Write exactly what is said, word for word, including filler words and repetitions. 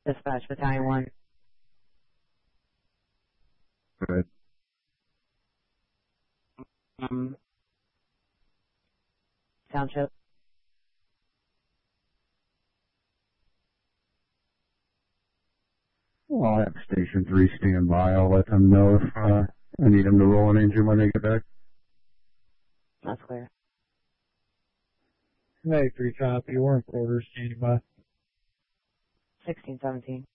Dispatch Battalion one. Good. Um, Township. Well, I'll have Station three stand by. I'll let them know if uh, I need them to roll an engine when they get back. That's clear. Hey, three copy, Warren quarters, standing by. sixteen seventeen.